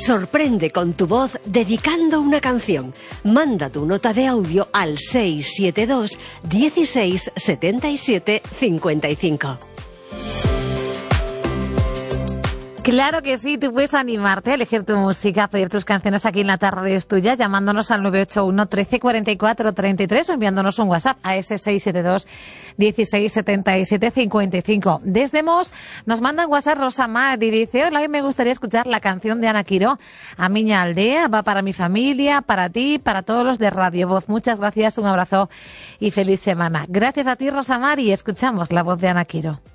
Sorprende con tu voz dedicando una canción. Manda tu nota de audio al 672 16 77 55. Claro que sí, tú puedes animarte a elegir tu música, a pedir tus canciones aquí en La Tarde es Tuya, llamándonos al 981 13 44 33 o enviándonos un WhatsApp a ese 672 16 77 55. Desde Mos nos mandan WhatsApp Rosa Mar y dice: hola, hoy me gustaría escuchar la canción de Ana Quiró, A Miña Aldea, va para mi familia, para ti, para todos los de Radio Voz. Muchas gracias, un abrazo y feliz semana. Gracias a ti, Rosa Mar, y escuchamos la voz de Ana Quiró.